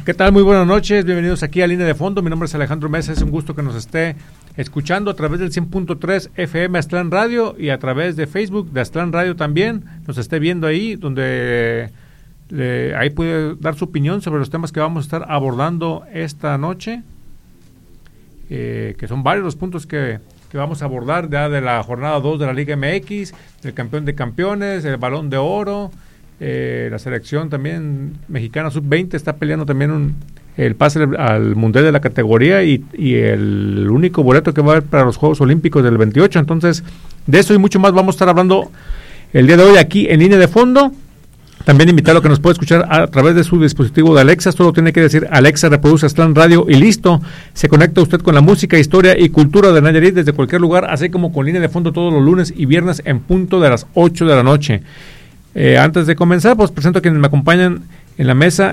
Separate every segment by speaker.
Speaker 1: ¿Qué tal? Muy buenas noches, bienvenidos aquí a Línea de Fondo. Mi nombre es Alejandro Mesa, es un gusto que nos esté escuchando a través del 100.3 FM Aztlán Radio y a través de Facebook de Aztlán Radio también. Nos esté viendo ahí, donde ahí puede dar su opinión sobre los temas que vamos a estar abordando esta noche, que son varios los puntos que vamos a abordar ya de la jornada 2 de la Liga MX, del campeón de campeones, el Balón de Oro. La selección también mexicana sub-20 está peleando también el pase al mundial de la categoría y el único boleto que va a haber para los Juegos Olímpicos del 28. Entonces, de eso y mucho más vamos a estar hablando el día de hoy aquí en Línea de Fondo. También invitarlo a que nos pueda escuchar a través de su dispositivo de Alexa. Solo tiene que decir Alexa, reproduce Aztlán Radio y listo. Se conecta usted con la música, historia y cultura de Nayarit desde cualquier lugar, así como con Línea de Fondo todos los lunes y viernes en punto de las 8 de la noche. Antes de comenzar, pues presento a quienes me acompañan en la mesa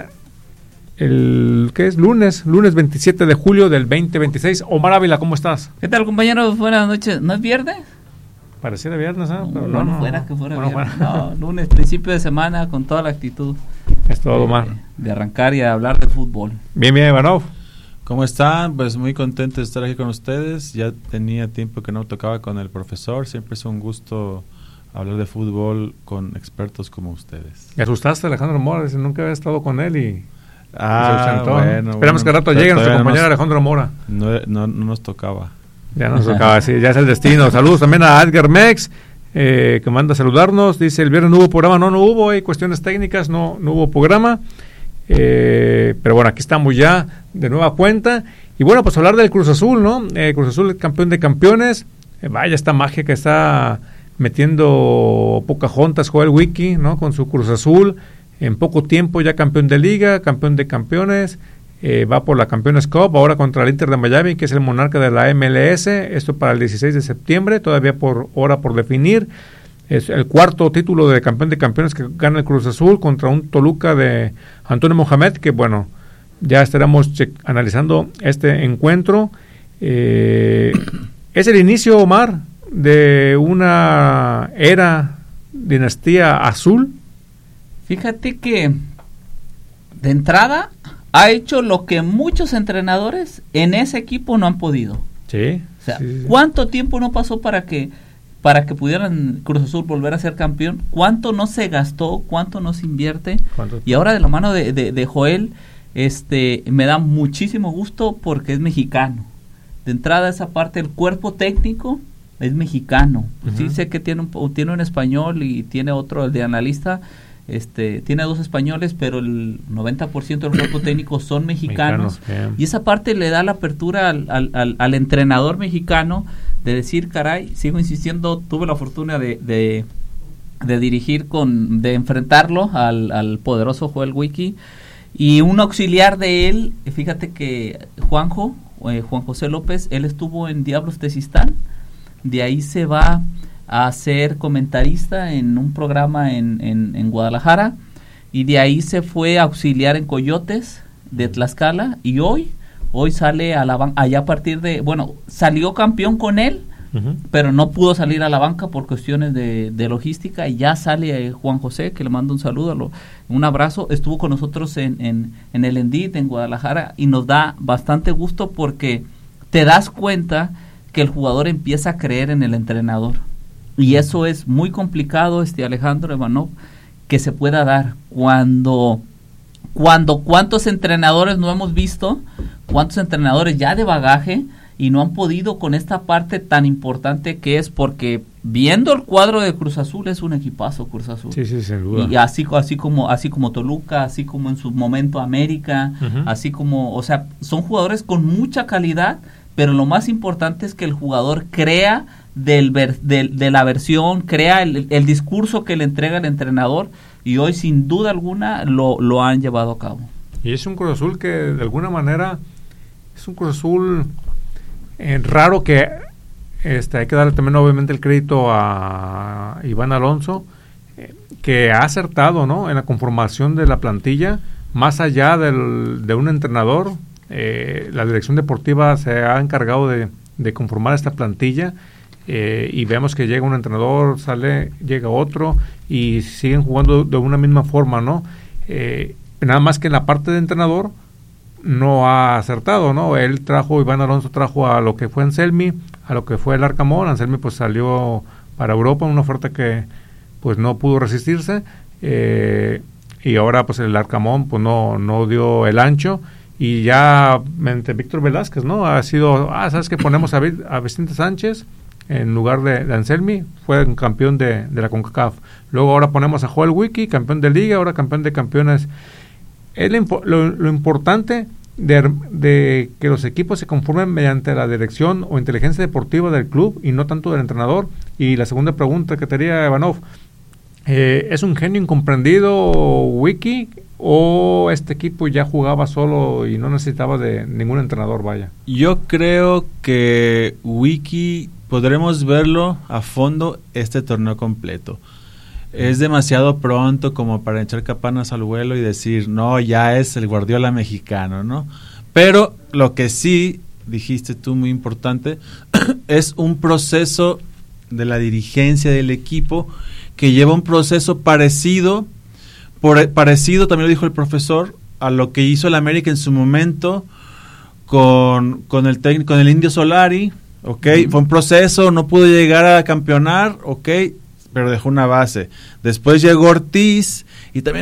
Speaker 1: ¿qué es? Lunes 27 de julio del 2026. Omar Ávila, ¿cómo estás?
Speaker 2: ¿Qué tal, compañeros? Buenas noches. ¿No es viernes?
Speaker 1: Pareciera viernes, ¿eh? Pero
Speaker 2: no, fuera viernes. No, lunes, principio de semana, con toda la actitud.
Speaker 1: Es todo, Omar.
Speaker 2: De arrancar y de hablar de fútbol.
Speaker 1: Bien, Ivanov.
Speaker 3: ¿Cómo están? Pues muy contento de estar aquí con ustedes. Ya tenía tiempo que no tocaba con el profesor. Siempre es un gusto hablar de fútbol con expertos como ustedes.
Speaker 1: Me asustaste, Alejandro Mora, nunca había estado con él y se ausentó.
Speaker 3: Bueno,
Speaker 1: esperamos que al rato llegue nuestro compañero Alejandro Mora.
Speaker 3: No nos tocaba.
Speaker 1: Ya nos tocaba, sí, ya es el destino. Saludos también a Edgar Mex, que manda a saludarnos. Dice, el viernes no hubo programa. No hubo, hay cuestiones técnicas, no hubo programa. Pero bueno, aquí estamos ya de nueva cuenta. Y bueno, pues hablar del Cruz Azul, ¿no? Cruz Azul, campeón de campeones. Vaya esta magia que está metiendo Pocahontas, Joel Wiki, ¿no? Con su Cruz Azul, en poco tiempo ya campeón de liga, campeón de campeones, va por la Campeones Cup, ahora contra el Inter de Miami, que es el monarca de la MLS, esto para el 16 de septiembre, todavía por definir. Es el cuarto título de campeón de campeones que gana el Cruz Azul contra un Toluca de Antonio Mohamed, que bueno, ya estaremos analizando este encuentro. Es el inicio, Omar, de una dinastía azul.
Speaker 2: Fíjate que de entrada ha hecho lo que muchos entrenadores en ese equipo no han podido.
Speaker 1: Sí.
Speaker 2: O sea,
Speaker 1: sí.
Speaker 2: ¿cuánto tiempo no pasó para que pudieran Cruz Azul volver a ser campeón? ¿Cuánto no se gastó? ¿Cuánto no se invierte? Y ahora de la mano de Joel, me da muchísimo gusto porque es mexicano. De entrada esa parte, el cuerpo técnico es mexicano. Uh-huh. Sí sé que tiene un español y tiene otro, el de analista, tiene dos españoles, pero el 90% del cuerpo técnico son mexicanos. Y esa parte le da la apertura al entrenador mexicano de decir, caray, sigo insistiendo, tuve la fortuna de dirigir de enfrentarlo al poderoso Joel Wiki, y un auxiliar de él, fíjate que Juan José López, él estuvo en Diablos Tezistán. De ahí se va a ser comentarista en un programa en Guadalajara, y de ahí se fue a auxiliar en Coyotes de Tlaxcala, y hoy sale a la banca, allá a partir de, salió campeón con él, uh-huh, pero no pudo salir a la banca por cuestiones de logística, y ya sale Juan José, que le mando un saludo, un abrazo. Estuvo con nosotros en el Endit, en Guadalajara, y nos da bastante gusto porque te das cuenta que el jugador empieza a creer en el entrenador, y eso es muy complicado, Alejandro Ivanov, que se pueda dar cuando cuántos entrenadores no hemos visto, cuántos entrenadores ya de bagaje y no han podido con esta parte tan importante que es, porque viendo el cuadro de Cruz Azul es un equipazo Cruz Azul.
Speaker 1: Sí, sin duda.
Speaker 2: Y así como Toluca, así como en su momento América, uh-huh, así como, o sea, son jugadores con mucha calidad, pero lo más importante es que el jugador crea de la versión, crea el discurso que le entrega el entrenador, y hoy sin duda alguna lo han llevado a cabo.
Speaker 1: Y es un Cruz Azul que de alguna manera es un Cruz Azul raro, que hay que darle también obviamente el crédito a Iván Alonso, que ha acertado, ¿no?, en la conformación de la plantilla, más allá de un entrenador. La dirección deportiva se ha encargado de conformar esta plantilla, y vemos que llega un entrenador, llega otro y siguen jugando de una misma forma, ¿no? Nada más que en la parte de entrenador, no ha acertado, ¿no? Iván Alonso trajo a lo que fue Anselmi, a lo que fue el Arcamón. Anselmi pues salió para Europa, una oferta que pues no pudo resistirse, y ahora pues el Arcamón pues no dio el ancho, y ya mediante Víctor Velázquez, ¿no? Ha sido, ¿sabes qué? Ponemos a Vicente Sánchez en lugar de Anselmi, fue un campeón de la CONCACAF. Luego ahora ponemos a Joel Wiki, campeón de Liga, ahora campeón de campeones. Es lo importante de que los equipos se conformen mediante la dirección o inteligencia deportiva del club y no tanto del entrenador. Y la segunda pregunta que te haría, Ivanov, ¿es un genio incomprendido Wiki, o este equipo ya jugaba solo y no necesitaba de ningún entrenador? Vaya,
Speaker 3: yo creo que Wiki podremos verlo a fondo este torneo completo. Es demasiado pronto como para echar campanas al vuelo y decir, no, ya es el Guardiola mexicano, ¿no? Pero lo que sí dijiste tú, muy importante, es un proceso de la dirigencia del equipo que lleva un proceso parecido, también lo dijo el profesor, a lo que hizo el América en su momento con el Indio Solari, ¿ok? Fue un proceso, no pudo llegar a campeonar, ¿ok? Pero dejó una base. Después llegó Ortiz y también